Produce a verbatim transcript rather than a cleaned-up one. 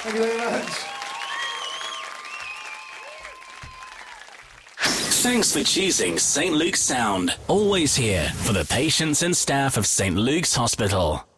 Thank you very much. Thanks for choosing Saint Luke's Sound. Always here for the patients and staff of Saint Luke's Hospital.